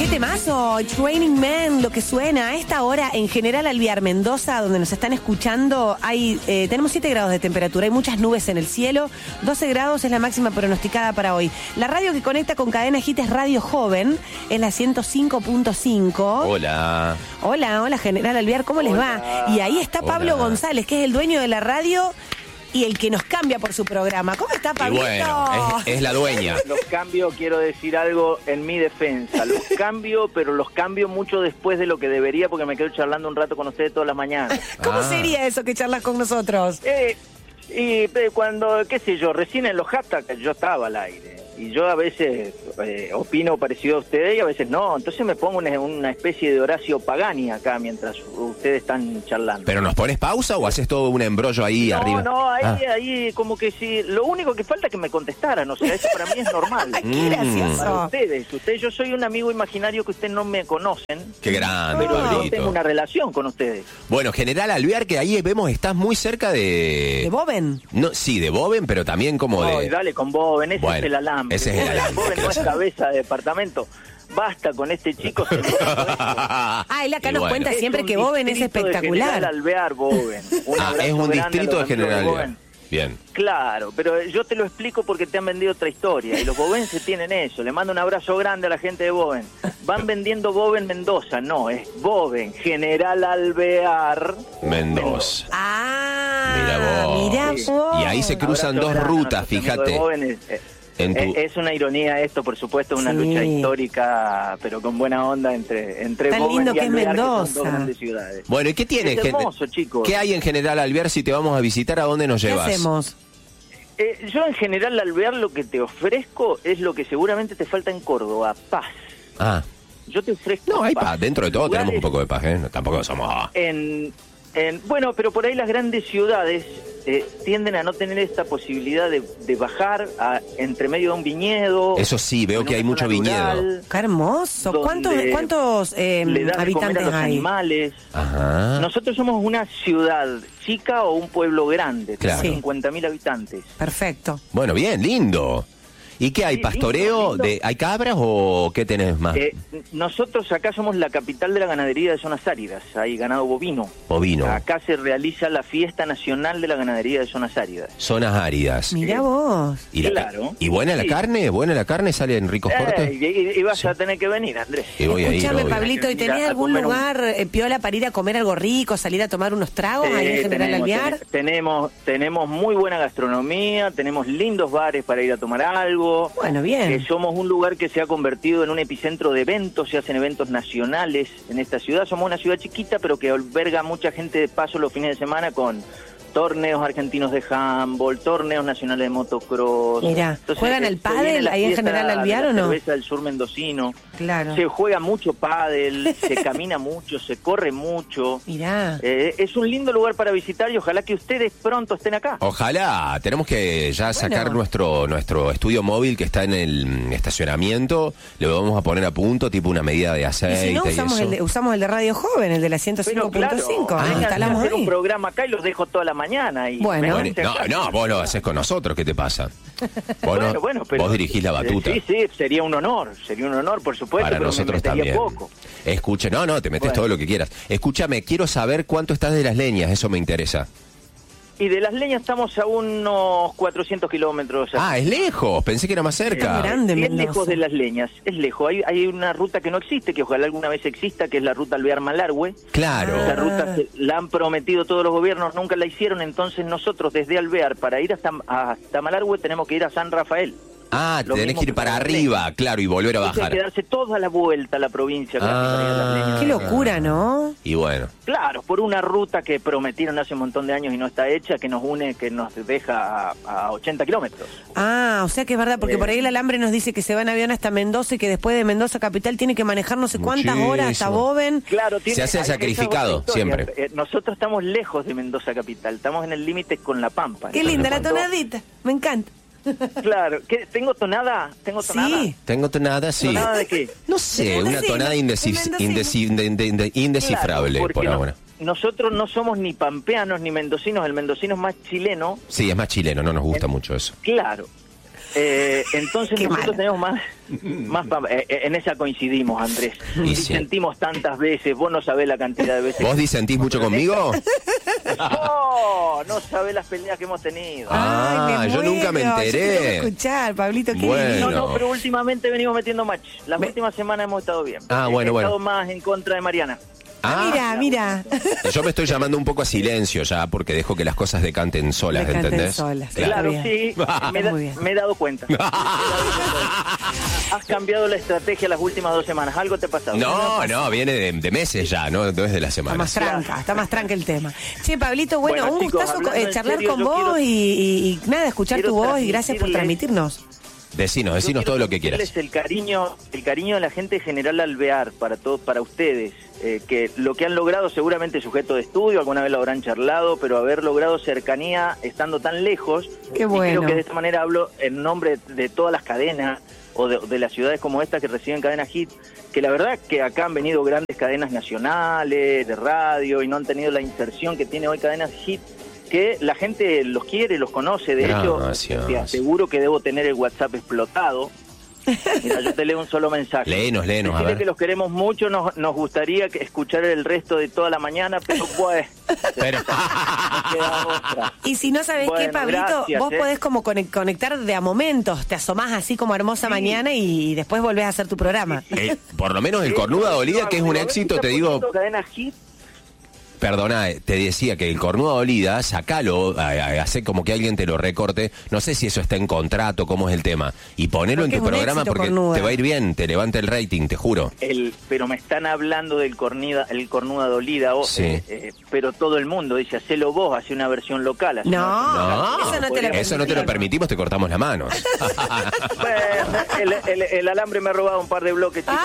Qué temazo, It's Raining Men, lo que suena a esta hora en General Alvear, Mendoza, donde nos están escuchando. Tenemos 7 grados de temperatura, hay muchas nubes en el cielo, 12 grados es la máxima pronosticada para hoy. La radio que conecta con Cadena Hit es Radio Joven, es la 105.5. Hola. Hola, General Alvear, ¿cómo les va? Y ahí está Pablo González, que es el dueño de la radio y el que nos cambia por su programa. ¿Cómo está, Pablito? Y bueno, es la dueña. Los cambio, quiero decir algo en mi defensa. Los cambio, pero los cambio mucho después de lo que debería, porque me quedo charlando un rato con ustedes todas las mañanas. ¿Cómo sería eso que charlas con nosotros? Cuando, qué sé yo, recién en los hashtags yo estaba al aire. Y yo a veces opino parecido a ustedes y a veces no. Entonces me pongo una especie de Horacio Pagani acá mientras ustedes están charlando. ¿Pero nos pones pausa o haces todo un embrollo ahí arriba? No, ahí como que sí. Lo único que falta es que me contestaran. O sea, eso para mí es normal. ¡Qué gracioso! Para ustedes, yo soy un amigo imaginario que ustedes no me conocen. ¡Qué grande, pero Pablito! yo tengo una relación con ustedes. Bueno, General Alvear, que ahí vemos, estás muy cerca de... ¿De Boven? No, sí, de Boven, pero también como de... Dale con Boven, ese es el alambre. Ese es el alambre. Boven no es cabeza de departamento. Basta con este chico. Él acá nos cuenta siempre que Boven es espectacular. General Alvear, Boven. Es un distrito de General Alvear. Bien. Claro, pero yo te lo explico porque te han vendido otra historia. Y los bovenses tienen eso. Le mando un abrazo grande a la gente de Boven. Van vendiendo Boven Mendoza. No, es Boven General Alvear Mendoza. Mira vos. Y ahí se cruzan dos rutas, fíjate. Es una ironía esto, por supuesto, es una lucha histórica, pero con buena onda entre Tan Boven lindo y que es Alvear, Mendoza. que son dos grandes ciudades. Bueno, ¿y qué tiene? Es hermoso, chicos. ¿Qué hay en General Alvear si te vamos a visitar? ¿A dónde nos llevas? ¿Qué hacemos? Yo en General Alvear lo que te ofrezco es lo que seguramente te falta en Córdoba, paz. Yo te ofrezco No, hay paz. paz. Dentro de todo tenemos un poco de paz, ¿eh? Tampoco somos... Bueno, pero por ahí las grandes ciudades tienden a no tener esta posibilidad de bajar entre medio de un viñedo. Eso sí, veo que hay mucho viñedo. ¡Qué hermoso! ¿Cuántos habitantes a los hay? Animales. Ajá. Nosotros somos una ciudad chica o un pueblo grande, claro. tenemos 50.000 habitantes. Perfecto. Bueno, bien, lindo. ¿Y qué hay? Sí, ¿Pastoreo? lindo. ¿Hay cabras o qué tenés más? Nosotros acá somos la capital de la ganadería de zonas áridas, hay ganado bovino. Bovino. Acá se realiza la fiesta nacional de la ganadería de zonas áridas. Zonas áridas. Mirá vos. ¿Y buena la carne? ¿Buena la carne? ¿Sale en ricos cortes? Y vas a tener que venir, Andrés. Y voy a ir, Escúchame, obvio. Pablito, ¿y tenés algún lugar piola para ir a comer algo rico, salir a tomar unos tragos ahí en General Alvear? Tenemos muy buena gastronomía, tenemos lindos bares para ir a tomar algo. Bueno, bien. Somos un lugar que se ha convertido en un epicentro de eventos, se hacen eventos nacionales en esta ciudad. Somos una ciudad chiquita, pero que alberga mucha gente de paso los fines de semana con torneos argentinos de handball, torneos nacionales de motocross. Mirá, ¿juegan el pádel ahí en General Alvear o no? Cerveza del sur mendocino. Claro. Se juega mucho pádel, se camina mucho, se corre mucho. Mirá. Es un lindo lugar para visitar y ojalá que ustedes pronto estén acá. Ojalá, tenemos que ya sacar nuestro estudio móvil que está en el estacionamiento, le vamos a poner a punto, tipo una medida de aceite. Y si no, usamos el de Radio Joven, el de la 105.5. Instalamos un programa acá y los dejo toda la mañana. Y bueno. No, vos lo haces con nosotros, ¿qué te pasa? Vos dirigís la batuta. Sí, sería un honor, por supuesto. Para pero nosotros me metería también. Poco. Escuche, te metes todo lo que quieras. Escúchame, quiero saber cuánto estás de las leñas, eso me interesa. Y de las leñas estamos a unos 400 kilómetros. Es lejos, pensé que era más cerca. Es lejos de las leñas, es lejos. Hay una ruta que no existe, que ojalá alguna vez exista, que es la ruta Alvear-Malargüe. Claro. Esa ruta la han prometido todos los gobiernos, nunca la hicieron, entonces nosotros desde Alvear para ir hasta Malargüe tenemos que ir a San Rafael. Tenés que ir para arriba, claro, y volver a bajar. Hay que darse toda la vuelta a la provincia. Qué locura, ¿no? Y bueno. Claro, por una ruta que prometieron hace un montón de años y no está hecha, que nos une, que nos deja a 80 kilómetros. O sea que es verdad, porque por ahí el alambre nos dice que se va en avión hasta Mendoza y que después de Mendoza capital tiene que manejar no sé cuántas horas hasta Boven. Claro, se hace el sacrificado, siempre. Nosotros estamos lejos de Mendoza capital, estamos en el límite con La Pampa. Qué linda la tonadita, me encanta. Claro, ¿tengo tonada? Sí. Tengo tonada, sí. ¿Tonada de qué? No sé, una tonada indescifrable por ahora. Nosotros no somos ni pampeanos ni mendocinos, el mendocino es más chileno. Sí, es más chileno, no nos gusta mucho eso. Claro. Entonces nosotros tenemos más en esa coincidimos, Andrés. Y sí. Disentimos tantas veces, vos no sabés la cantidad de veces. ¿Vos disentís mucho conmigo? No sabés las peleas que hemos tenido. Ay, yo nunca me enteré. Yo te tengo que escuchar, Pablito, qué Bueno. divino. No, pero últimamente venimos metiendo match. Las últimas semanas hemos estado bien. Bueno. He estado más en contra de Mariana. Mira. Yo me estoy llamando un poco a silencio ya, porque dejo que las cosas decanten solas, Decanten ¿entendés? solas, Claro, Está sí, Muy bien. me he dado cuenta. Has cambiado la estrategia las últimas 2 semanas. ¿Algo te ha pasado? No, viene de meses ya, no es de la semana. Está más tranca el tema. Che, Pablito, un Chicos, gustazo hablando en charlar serio, con yo vos quiero- y nada, escuchar tu voz y gracias por transmitirnos. Decinos Yo todo lo que quiero quieras. transmitirles el cariño de la gente General Alvear para ustedes, que lo que han logrado seguramente sujeto de estudio, alguna vez lo habrán charlado, pero haber logrado cercanía estando tan lejos. Qué Y bueno. creo que de esta manera hablo en nombre de todas las cadenas o de las ciudades como esta que reciben Cadena Hit, que la verdad que acá han venido grandes cadenas nacionales de radio y no han tenido la inserción que tiene hoy Cadena Hit, que la gente los quiere, los conoce. De Gracias. hecho, te aseguro que debo tener el WhatsApp explotado. Mira, yo te leo un solo mensaje. Léenos, a Decirle ver. que los queremos mucho, nos gustaría escuchar el resto de toda la mañana, pero pues Pero... nos queda otra. Y si no sabés qué, Bueno, Pablito, gracias, vos podés como conectar de a momentos, te asomás así como hermosa mañana y después volvés a hacer tu programa. por lo menos el Cornuda Dolida, que es un éxito, te digo... Cadena Hit. Perdona, te decía que el Cornuda Dolida, sacalo, hace como que alguien te lo recorte, no sé si eso está en contrato, cómo es el tema, y ponelo Porque en tu es un programa éxito, porque Cornuda. te va a ir bien, te levanta el rating, te juro. Pero me están hablando del Cornuda Dolida, Sí. pero todo el mundo dice, hacelo vos, hace una versión local. hace No, una- eso no te lo permitimos, te cortamos las manos. Bueno, el alambre me ha robado un par de bloques, chicos.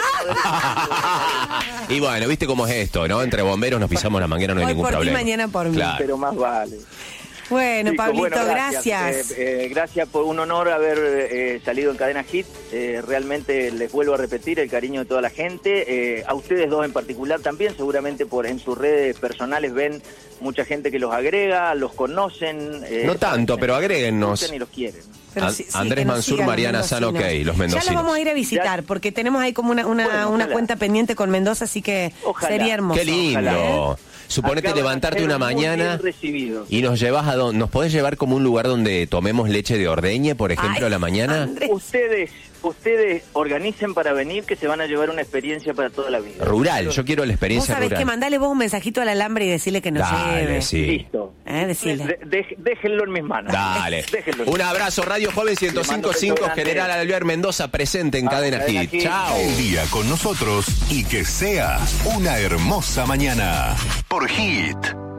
Y bueno, viste cómo es esto, ¿no? Entre bomberos nos pisamos la manguera, no hay Hoy ningún por ti, problema. mañana por mí. Claro. Pero más vale. Bueno, Chicos, Pablito, bueno, gracias. Gracias por un honor haber salido en Cadena Hit. Realmente les vuelvo a repetir el cariño de toda la gente. A ustedes dos en particular también, seguramente en sus redes personales ven mucha gente que los agrega, los conocen. No tanto, pero agréguennos. Y los quieren. Pero sí, Andrés que nos Mansur, sigan los Mariana San, ok, mendocinos. los Ya mendocinos. lo vamos a ir a visitar, porque tenemos ahí como una ojalá. cuenta pendiente con Mendoza, así que Ojalá. sería hermoso. Qué lindo. Ojalá, Suponete Acá van a levantarte ser una muy mañana bien recibidos. y nos llevas a donde, nos podés llevar como un lugar donde tomemos leche de ordeñe, por ejemplo, Ay, a la mañana. Andrés. Ustedes organicen para venir, que se van a llevar una experiencia para toda la vida. Rural, yo quiero la Vos experiencia sabés rural. que mandale vos un mensajito al alambre y decirle que nos Dale, lleve. sí. Listo. Decile. Déjenlo en mis manos. Dale. Déjenlo. Un abrazo, Radio Joven Le mando un 105.5, beso grande. General Alvear Mendoza, presente en Cadena Cadena Hit. Hit. Chao. Un día con nosotros y que sea una hermosa mañana. Por Hit.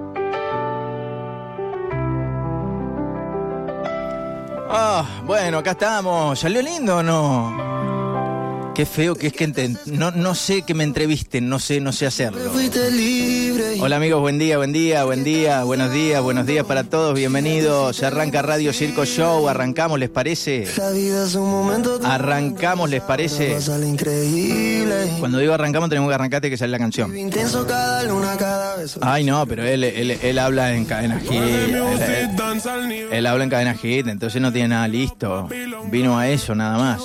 Bueno, acá estamos. ¿Salió lindo o no? Qué feo que es que no sé que me entrevisten, no sé hacerlo. Hola amigos, buen día, buenos días para todos, bienvenidos. Se arranca Radio Circo Show, arrancamos, ¿les parece? Arrancamos, ¿les parece? Cuando digo arrancamos tenemos que arrancarte que sale la canción. Ay no, pero él habla en Cadena Hit. Él habla en Cadena Hit, entonces no tiene nada listo. Vino a eso nada más.